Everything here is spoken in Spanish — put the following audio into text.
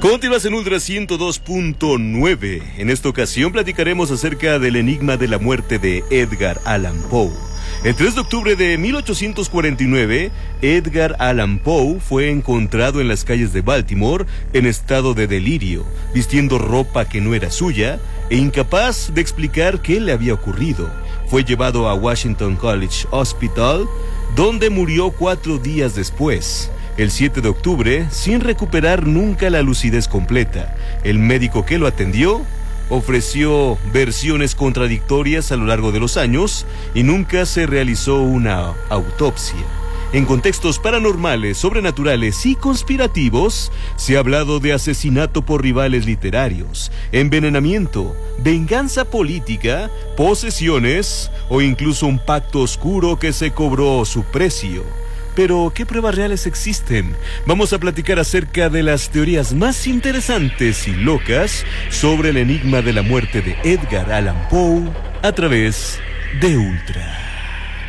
Continúas en Ultra 102.9. En esta ocasión platicaremos acerca del enigma de la muerte de Edgar Allan Poe. El 3 de octubre de 1849, Edgar Allan Poe fue encontrado en las calles de Baltimore en estado de delirio, vistiendo ropa que no era suya e incapaz de explicar qué le había ocurrido. Fue llevado a Washington College Hospital, donde murió 4 días después. El 7 de octubre, sin recuperar nunca la lucidez completa, el médico que lo atendió ofreció versiones contradictorias a lo largo de los años y nunca se realizó una autopsia. En contextos paranormales, sobrenaturales y conspirativos, se ha hablado de asesinato por rivales literarios, envenenamiento, venganza política, posesiones o incluso un pacto oscuro que se cobró su precio. Pero, ¿qué pruebas reales existen? Vamos a platicar acerca de las teorías más interesantes y locas sobre el enigma de la muerte de Edgar Allan Poe a través de Ultra.